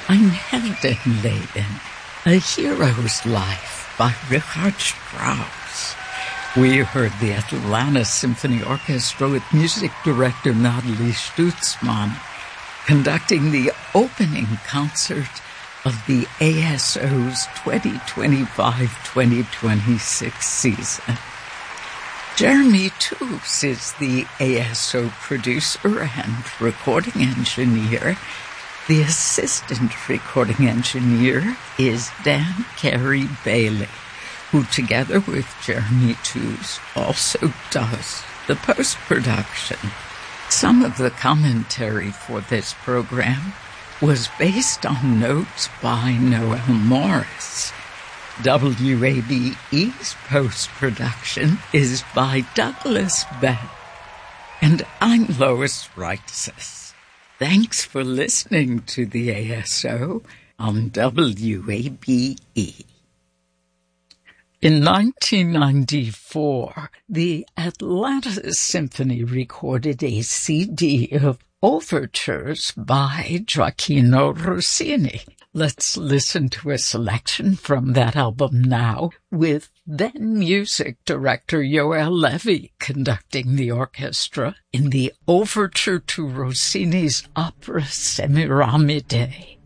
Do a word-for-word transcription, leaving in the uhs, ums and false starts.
Ein Heldenleben, A Hero's Life by Richard Strauss. We heard the Atlanta Symphony Orchestra with music director Nathalie Stutzmann conducting the opening concert of the A S O's twenty twenty-five twenty twenty-six season. Jeremy Toos is the A S O producer and recording engineer. The assistant recording engineer is Dan Carey Bailey, who together with Jeremy Toos also does the post-production. Some of the commentary for this program was based on notes by Noel Morris. W A B E's post-production is by Douglas Bell. And I'm Lois Reitzes. Thanks for listening to the A S O on W A B E. In nineteen ninety-four, the Atlanta Symphony recorded a C D of overtures by Gioachino Rossini. Let's listen to a selection from that album now, with then music director Yoel Levi conducting the orchestra in the overture to Rossini's opera Semiramide.